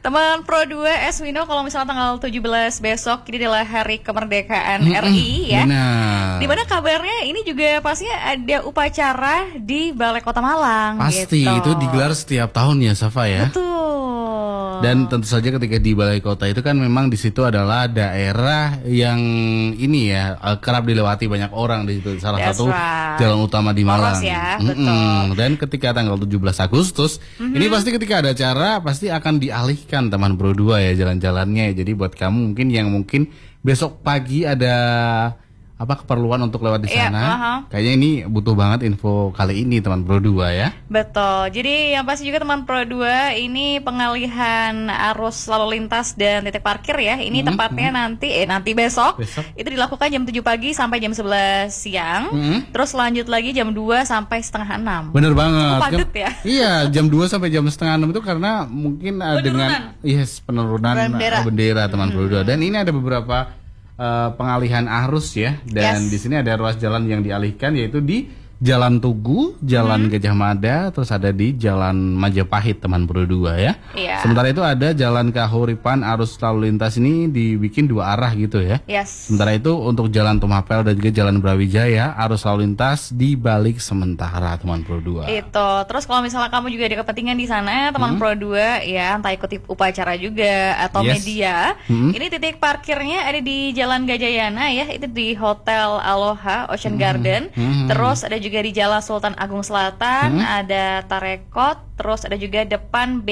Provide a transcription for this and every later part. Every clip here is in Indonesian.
Teman Pro 2 Eswino, kalau misalnya tanggal 17 besok ini adalah hari kemerdekaan RI ya. Benar. Dimana kabarnya ini juga pastinya ada upacara di Balai Kota Malang. Pasti gitu. itu digelar setiap tahun ya, Safa ya. Betul. Dan tentu saja ketika di Balai Kota itu kan memang di situ adalah daerah yang ini ya kerap dilewati banyak orang di situ. Salah That's satu right. jalan utama di Malang. Poros ya, betul. Dan ketika tanggal 17 Agustus, ini pasti ketika ada acara pasti akan dialihkan teman Pro 2 ya jalan-jalannya. Jadi buat kamu mungkin besok pagi ada keperluan untuk lewat di sana. Kayaknya ini butuh banget info kali ini teman Pro 2 ya. Betul. Jadi yang pasti juga teman Pro 2 ini pengalihan arus lalu lintas dan titik parkir ya. Ini tempatnya nanti besok itu dilakukan jam 7 pagi sampai jam 11 siang. Terus lanjut lagi jam 2 sampai setengah 6. Bener banget. Cukup padat ya. Iya, jam 2 sampai jam setengah 6 itu karena mungkin dengan penurunan bendera teman Pro 2. Dan ini ada beberapa pengalihan arus ya, dan di sini ada ruas jalan yang dialihkan yaitu di Jalan Tugu, Jalan Gajah Mada, terus ada di Jalan Majapahit teman Pro 2 ya. Sementara itu ada Jalan Kahuripan, arus lalu lintas ini dibikin dua arah gitu ya. Sementara itu untuk Jalan Tumapel dan juga Jalan Brawijaya, arus lalu lintas dibalik sementara teman Pro 2. Itu. Terus kalau misalnya kamu juga ada kepentingan di sana teman Pro 2 ya, entah ikuti upacara juga atau media. Ini titik parkirnya ada di Jalan Gajayana ya, itu di Hotel Aloha Ocean Garden. Terus ada juga di Jalan Sultan Agung Selatan, ada Tarekot, terus ada juga depan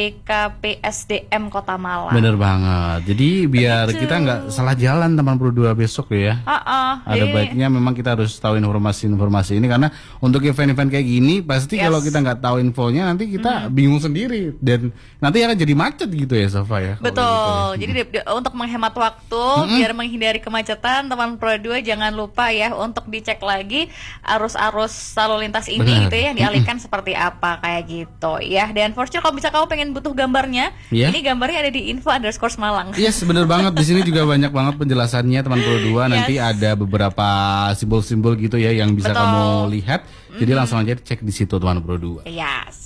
BKPSDM Kota Malang. Bener banget. Jadi biar kita nggak salah jalan teman Pro 2 besok ya. Ada baiknya memang kita harus tahu informasi-informasi ini, karena untuk event-event kayak gini pasti kalau kita nggak tahu infonya nanti kita bingung sendiri dan nanti akan jadi macet gitu ya, Safa ya. Betul. Gitu ya. Jadi untuk menghemat waktu biar menghindari kemacetan, teman Pro 2 jangan lupa ya untuk dicek lagi arus-arus lalu lintas ini gitu ya, yang dialihkan seperti apa kayak gitu ya. Dan for sure kalau bisa kamu pengen butuh gambarnya, ini gambarnya ada di info_Malang. Yes, bener banget. Di sini juga banyak banget penjelasannya teman Pro 2. Nanti ada beberapa simbol-simbol gitu ya yang bisa kamu lihat. Jadi langsung aja cek di situ teman Pro 2. Yes.